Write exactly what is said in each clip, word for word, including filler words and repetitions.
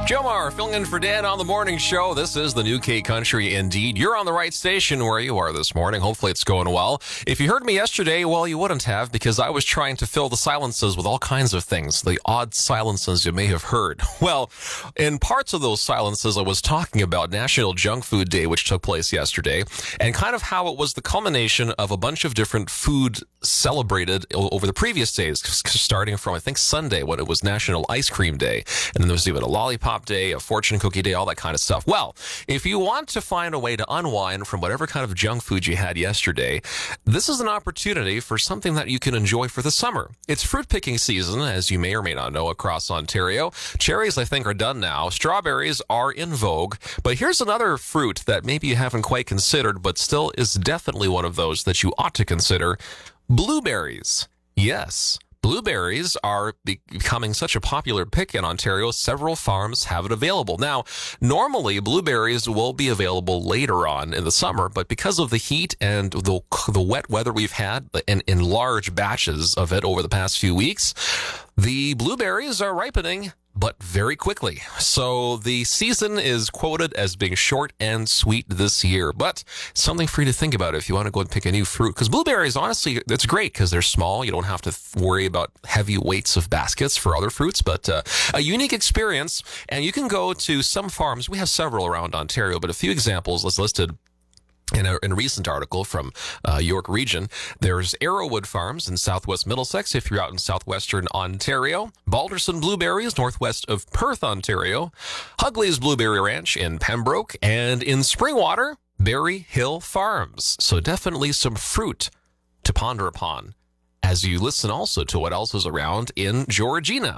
Jomar filling in for Dan on the morning show. This is the new K Country indeed. You're on the right station where you are this morning. Hopefully it's going well. If you heard me yesterday, well, you wouldn't have, because I was trying to fill the silences with all kinds of things, the odd silences you may have heard. Well, in parts of those silences, I was talking about National Junk Food Day, which took place yesterday, and kind of how it was the culmination of a bunch of different food celebrated over the previous days, starting from, I think, Sunday, when it was National Ice Cream Day, and then there was even a lollipop day, a fortune cookie day, all that kind of stuff. Well, if you want to find a way to unwind from whatever kind of junk food you had yesterday, this is an opportunity for something that you can enjoy for the summer. It's fruit picking season, as you may or may not know, across Ontario. Cherries, I think, are done now. Strawberries are in vogue. But here's another fruit that maybe you haven't quite considered, but still is definitely one of those that you ought to consider. Blueberries. Yes. Blueberries are becoming such a popular pick in Ontario. Several farms have it available. Now, normally blueberries will be available later on in the summer, but because of the heat and the, the wet weather we've had, and in large batches of it over the past few weeks, the blueberries are ripening, but very quickly. So the season is quoted as being short and sweet this year, but something for you to think about if you want to go and pick a new fruit. Because blueberries, honestly, it's great because they're small. You don't have to worry about heavy weights of baskets for other fruits, but uh, a unique experience. And you can go to some farms. We have several around Ontario, but a few examples is listed In a, in a recent article from uh, York Region. There's Arrowwood Farms in southwest Middlesex, if you're out in southwestern Ontario. Balderson Blueberries, northwest of Perth, Ontario. Hugley's Blueberry Ranch in Pembroke. And in Springwater, Berry Hill Farms. So definitely some fruit to ponder upon as you listen also to what else is around in Georgina.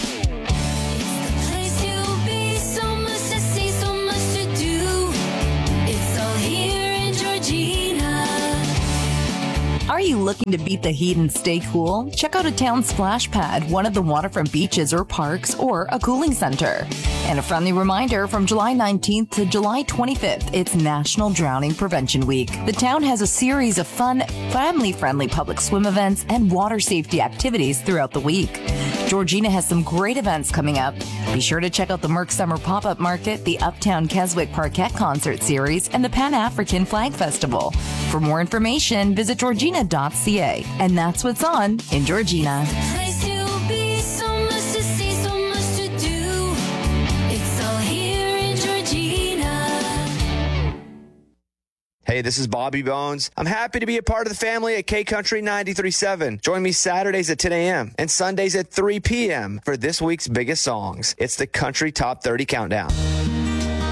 Are you looking to beat the heat and stay cool? Check out a town splash pad, one of the waterfront beaches or parks, or a cooling center. And a friendly reminder, from July nineteenth to July twenty-fifth, it's National Drowning Prevention Week. The town has a series of fun, family-friendly public swim events and water safety activities throughout the week. Georgina has some great events coming up. Be sure to check out the Merck Summer Pop-Up Market, the Uptown Keswick Parquet Concert Series, and the Pan-African Flag Festival. For more information, visit georgina dot c a. And that's what's on in Georgina. Hey, this is Bobby Bones. I'm happy to be a part of the family at K Country ninety-three point seven. Join me Saturdays at ten a.m. and Sundays at three p.m. for this week's biggest songs. It's the Country Top thirty Countdown.